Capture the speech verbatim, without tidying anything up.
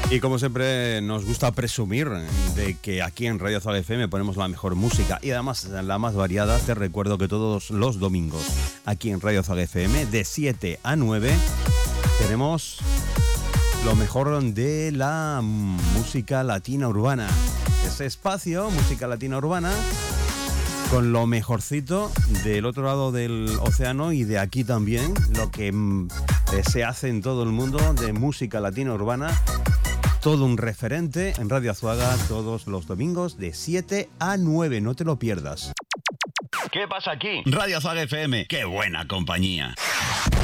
Y como siempre nos gusta presumir de que aquí en Radio Zaga F M ponemos la mejor música y además la más variada. Te recuerdo que todos los domingos aquí en Radio Zaga F M de siete a nueve tenemos lo mejor de la música latina urbana. Ese espacio, música latina urbana, con lo mejorcito del otro lado del océano y de aquí también, lo que eh, se hace en todo el mundo de música latina urbana. Todo un referente en Radio Azuaga todos los domingos de siete a nueve, no te lo pierdas. ¿Qué pasa aquí? Radio Azuaga F M, qué buena compañía.